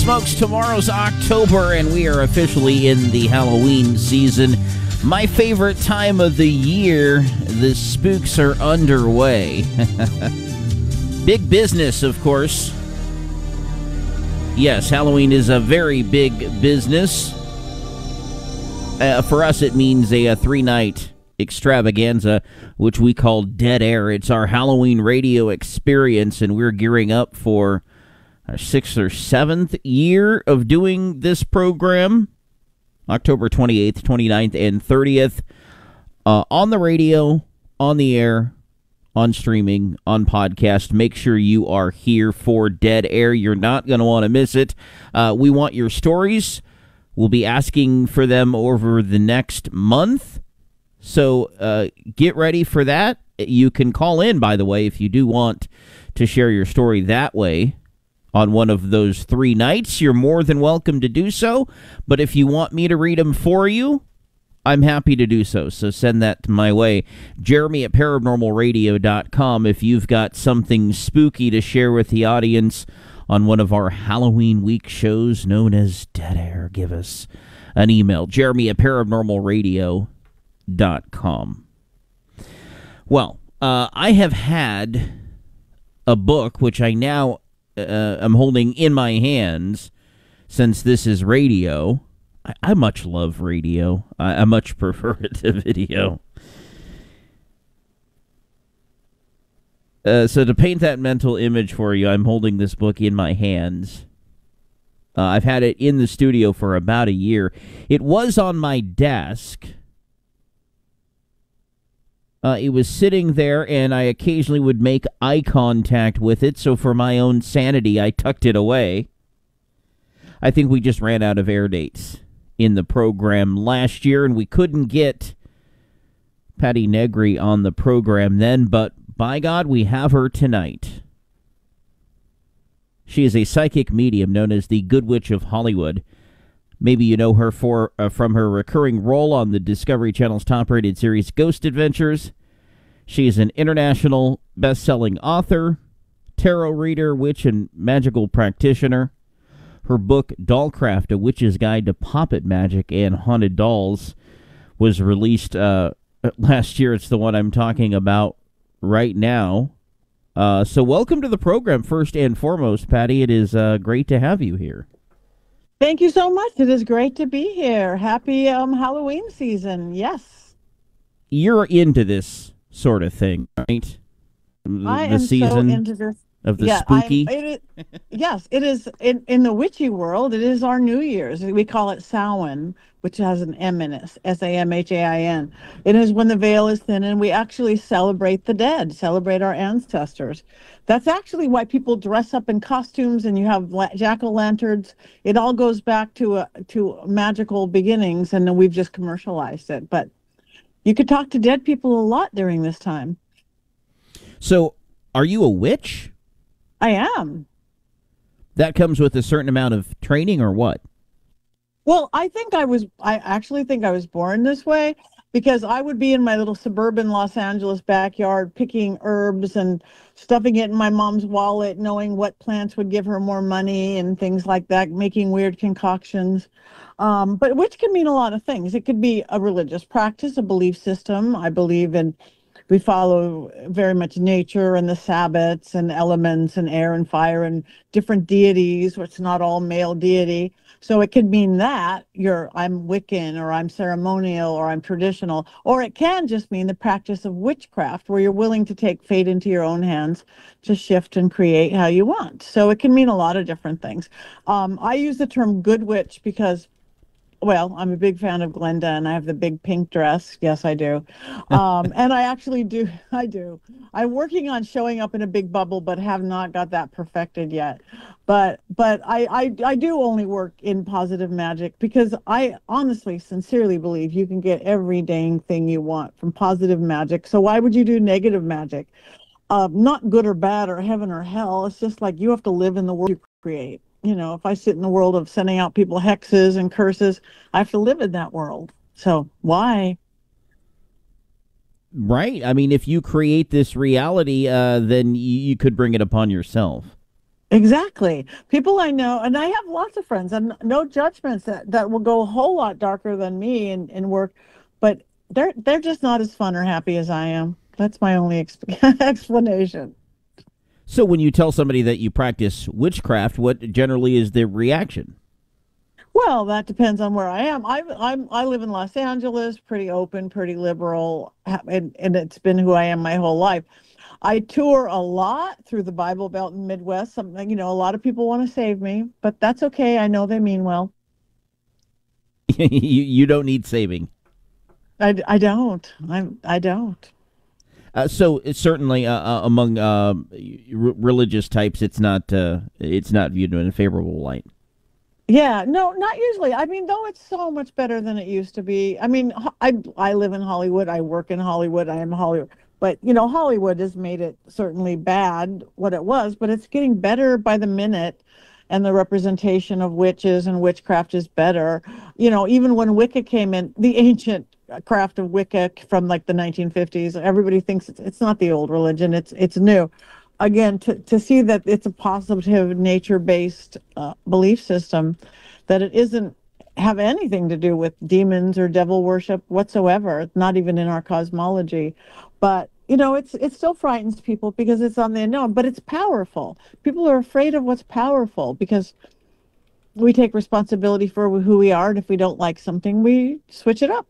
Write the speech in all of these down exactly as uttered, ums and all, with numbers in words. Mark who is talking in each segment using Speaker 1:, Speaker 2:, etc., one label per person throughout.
Speaker 1: Smokes, tomorrow's October, and we are officially in the Halloween season. My favorite time of the year, the spooks are underway. Big business, of course. Yes, Halloween is a very big business. Uh, for us, it means a, a three-night extravaganza, which we call Dead Air. It's our Halloween radio experience, and we're gearing up for our sixth or seventh year of doing this program. October twenty-eighth, twenty-ninth, and thirtieth. Uh, on the radio, on the air, on streaming, on podcast. Make sure you are here for Dead Air. You're not going to want to miss it. Uh, we want your stories. We'll be asking for them over the next month. So uh, get ready for that. You can call in, by the way, if you do want to share your story that way. On one of those three nights, you're more than welcome to do so. But if you want me to read them for you, I'm happy to do so. So send that my way. Jeremy at paranormal radio dot com if you've got something spooky to share with the audience on one of our Halloween week shows known as Dead Air. Give us an email. Jeremy at paranormal radio dot com. Well, uh, I have had a book, which I now Uh, I'm holding in my hands, since this is radio. I, I much love radio. I, I much prefer it to video. Uh, so to paint that mental image for you, I'm holding this book in my hands. Uh, I've had it in the studio for about a year. It was on my desk. Uh, it was sitting there, and I occasionally would make eye contact with it, so for my own sanity, I tucked it away. I think we just ran out of air dates in the program last year, and we couldn't get Patti Negri on the program then, but by God, we have her tonight. She is a psychic medium known as the Good Witch of Hollywood. Maybe you know her for uh, from her recurring role on the Discovery Channel's top-rated series Ghost Adventures. She is an international best-selling author, tarot reader, witch, and magical practitioner. Her book, Dollcraft, A Witch's Guide to Puppet Magic and Haunted Dolls, was released uh, last year. It's the one I'm talking about right now. Uh, so welcome to the program, first and foremost, Patti. It is uh, great to have you here.
Speaker 2: Thank you so much. It is great to be here. Happy um, Halloween season. Yes.
Speaker 1: You're into this sort of thing, right? The,
Speaker 2: I
Speaker 1: the
Speaker 2: am
Speaker 1: season
Speaker 2: so into this.
Speaker 1: of the
Speaker 2: yeah,
Speaker 1: spooky.
Speaker 2: it is, yes, it is. In, in the witchy world, it is our New Year's. We call it Samhain, which has an M in it, S A M H A I N. It is when the veil is thin, and we actually celebrate the dead, celebrate our ancestors. That's actually why people dress up in costumes, and you have la- jack-o'-lanterns. It all goes back to a, to magical beginnings, and then we've just commercialized it. But you could talk to dead people a lot during this time.
Speaker 1: So, are you a witch?
Speaker 2: I am.
Speaker 1: That comes with a certain amount of training, or what?
Speaker 2: Well, I think I was, I actually think I was born this way, because I would be in my little suburban Los Angeles backyard picking herbs and stuffing it in my mom's wallet, knowing what plants would give her more money and things like that, making weird concoctions. Um, but which can mean a lot of things. It could be a religious practice, a belief system. I believe in, we follow very much nature and the Sabbats and elements and air and fire and different deities, which is not all male deity. So it could mean that you're, I'm Wiccan, or I'm ceremonial, or I'm traditional, or it can just mean the practice of witchcraft, where you're willing to take fate into your own hands to shift and create how you want. So it can mean a lot of different things. Um, I use the term good witch because, well, I'm a big fan of Glenda, and I have the big pink dress. Yes, I do. Um, and I actually do. I do. I'm working on showing up in a big bubble, but have not got that perfected yet. But but I, I, I do only work in positive magic, because I honestly, sincerely believe you can get every dang thing you want from positive magic. So why would you do negative magic? Uh, not good or bad or heaven or hell. It's just like you have to live in the world you create. You know, if I sit in the world of sending out people hexes and curses, I have to live in that world. So why?
Speaker 1: Right. I mean, if you create this reality, uh, then you, you could bring it upon yourself.
Speaker 2: Exactly. People I know, and I have lots of friends, and no judgments that, that will go a whole lot darker than me in, in work, but they're they're just not as fun or happy as I am. That's my only exp- explanation.
Speaker 1: So when you tell somebody that you practice witchcraft, what generally is their reaction?
Speaker 2: Well, that depends on where I am. I I'm I live in Los Angeles, pretty open, pretty liberal, ha- and, and it's been who I am my whole life. I tour a lot through the Bible Belt and Midwest. Something, you know, a lot of people want to save me, but that's okay. I know they mean well.
Speaker 1: you you don't need saving.
Speaker 2: I, I don't. I I don't.
Speaker 1: Uh, so it's certainly uh, uh, among uh, r- religious types, it's not uh, it's not viewed in a favorable light.
Speaker 2: Yeah, no, not usually. I mean, though it's so much better than it used to be. I mean, Ho- I I live in Hollywood. I work in Hollywood. I am Hollywood. But, you know, Hollywood has made it certainly bad what it was, but it's getting better by the minute. And the representation of witches and witchcraft is better. You know, even when Wicca came in, the ancient craft of Wicca from like the nineteen fifties, everybody thinks it's, it's not the old religion, it's it's new. Again, to, to see that it's a positive nature-based uh, belief system, that it isn't have anything to do with demons or devil worship whatsoever, not even in our cosmology. But, you know, it's it still frightens people because it's on the unknown, but it's powerful. People are afraid of what's powerful because we take responsibility for who we are, and if we don't like something, we switch it up.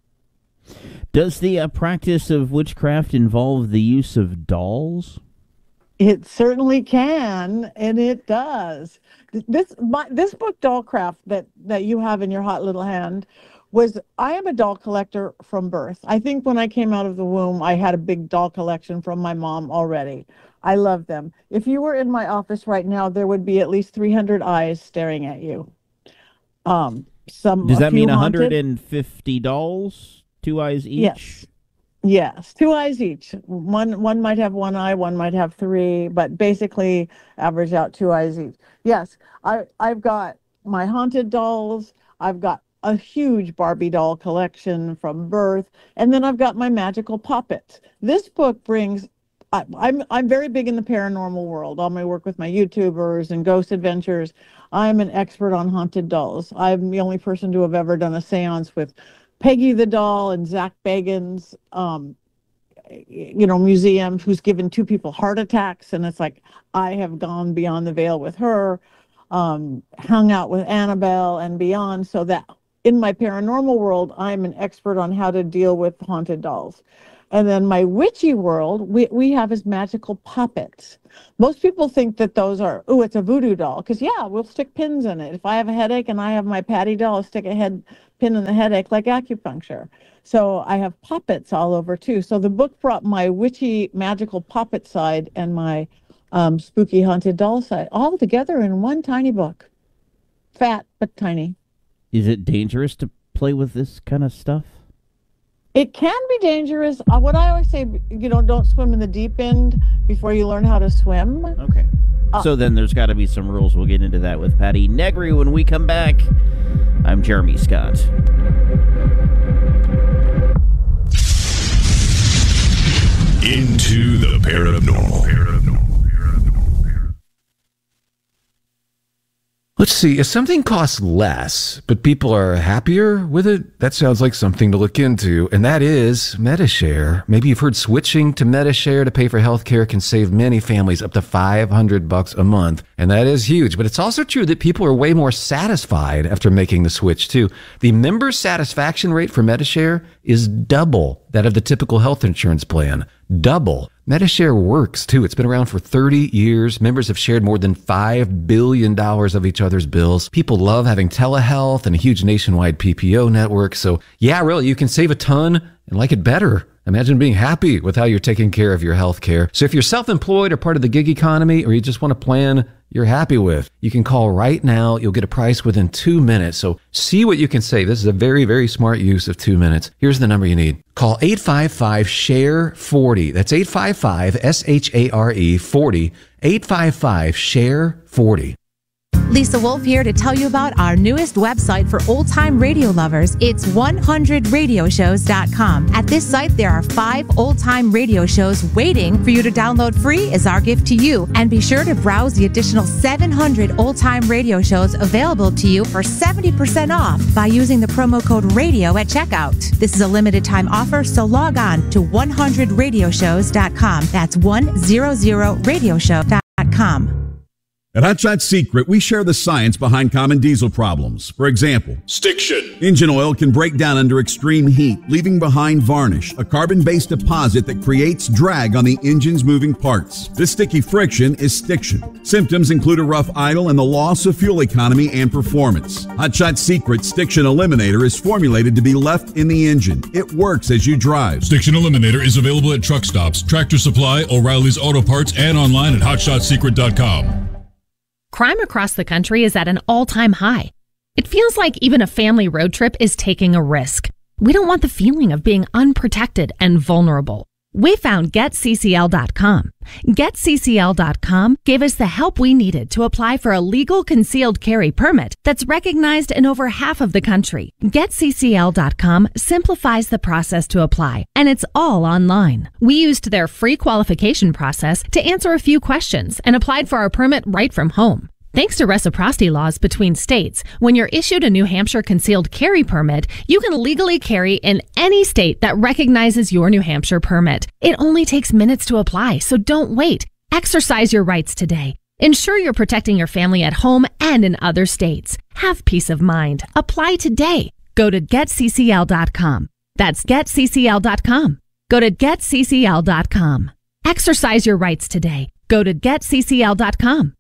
Speaker 1: Does the uh, practice of witchcraft involve the use of dolls?
Speaker 2: It certainly can, and it does. This my, this book, Dollcraft, that that you have in your hot little hand, was I am a doll collector from birth. I think when I came out of the womb, I had a big doll collection from my mom already. I love them. If you were in my office right now, there would be at least three hundred eyes staring at you. Um, some
Speaker 1: Does that mean
Speaker 2: haunted.
Speaker 1: one hundred fifty dolls, two eyes each?
Speaker 2: Yes. Yes, two eyes each. One one might have one eye, one might have three, but basically average out two eyes each. Yes, I I've got my haunted dolls. I've got a huge Barbie doll collection from birth, and then I've got my magical puppets. This book brings. I, I'm I'm very big in the paranormal world. All my work with my YouTubers and ghost adventures. I'm an expert on haunted dolls. I'm the only person to have ever done a seance with Peggy the doll and Zach Bagans, um, you know, museum, who's given two people heart attacks. And it's like, I have gone beyond the veil with her, um, hung out with Annabelle and beyond. So that in my paranormal world, I'm an expert on how to deal with haunted dolls. And then my witchy world, we, we have is magical puppets. Most people think that those are, oh, it's a voodoo doll. Because, yeah, we'll stick pins in it. If I have a headache and I have my Patty doll, I'll stick a head pin in the headache like acupuncture. So I have puppets all over, too. So the book brought my witchy magical puppet side and my um, spooky haunted doll side all together in one tiny book. Fat, but tiny.
Speaker 1: Is it dangerous to play with this kind of stuff?
Speaker 2: It can be dangerous. Uh, what I always say, you know, don't swim in the deep end before you learn how to swim.
Speaker 1: Okay. Uh, so then there's got to be some rules. We'll get into that with Patty Negri when we come back. I'm Jeremy Scott.
Speaker 3: Into the paranormal. paranormal.
Speaker 4: Let's see, if something costs less, but people are happier with it, that sounds like something to look into, and that is Medi-Share. Maybe you've heard switching to Medi-Share to pay for healthcare can save many families up to five hundred bucks a month, and that is huge. But it's also true that people are way more satisfied after making the switch, too. The member satisfaction rate for Medi-Share is double that of the typical health insurance plan. Double. Medi-Share works, too. It's been around for thirty years. Members have shared more than five billion dollars of each other's bills. People love having telehealth and a huge nationwide P P O network. So, yeah, really, you can save a ton and like it better. Imagine being happy with how you're taking care of your health care. So if you're self-employed or part of the gig economy, or you just want a plan you're happy with, you can call right now. You'll get a price within two minutes. So see what you can save. This is a very, very smart use of two minutes. Here's the number you need. Call eight five five, S H A R E, forty. That's eight five five, S H A R E, forty. eight five five, S H A R E, forty.
Speaker 5: Lisa Wolf here to tell you about our newest website for old-time radio lovers. It's one hundred radio shows dot com. At this site, there are five old-time radio shows waiting for you to download free as our gift to you. And be sure to browse the additional seven hundred old-time radio shows available to you for seventy percent off by using the promo code RADIO at checkout. This is a limited time offer, so log on to one hundred radio shows dot com. That's one hundred radio show dot com.
Speaker 6: At Hot Shot Secret, we share the science behind common diesel problems. For example,
Speaker 3: Stiction.
Speaker 6: Engine oil can break down under extreme heat, leaving behind varnish, a carbon-based deposit that creates drag on the engine's moving parts. This sticky friction is stiction. Symptoms include a rough idle and the loss of fuel economy and performance. Hot Shot Secret Stiction Eliminator is formulated to be left in the engine. It works as you drive.
Speaker 3: Stiction Eliminator is available at truck stops, Tractor Supply, O'Reilly's Auto Parts, and online at hot shot secret dot com.
Speaker 7: Crime across the country is at an all-time high. It feels like even a family road trip is taking a risk. We don't want the feeling of being unprotected and vulnerable. We found get C C L dot com. get C C L dot com gave us the help we needed to apply for a legal concealed carry permit that's recognized in over half of the country. get C C L dot com simplifies the process to apply, and it's all online. We used their free qualification process to answer a few questions and applied for our permit right from home. Thanks to reciprocity laws between states, when you're issued a New Hampshire concealed carry permit, you can legally carry in any state that recognizes your New Hampshire permit. It only takes minutes to apply, so don't wait. Exercise your rights today. Ensure you're protecting your family at home and in other states. Have peace of mind. Apply today. Go to get C C L dot com. That's get C C L dot com. Go to get C C L dot com. Exercise your rights today. Go to get C C L dot com.